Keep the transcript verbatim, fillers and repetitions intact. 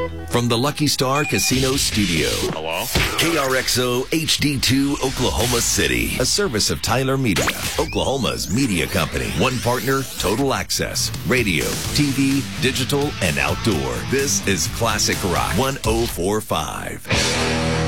From the Lucky Star Casino Studio. Hello? K R X O H D two Oklahoma City. A service of Tyler Media, Oklahoma's media company. One partner, Total Access. Radio, T V, digital, and outdoor. This is Classic Rock one oh four point five.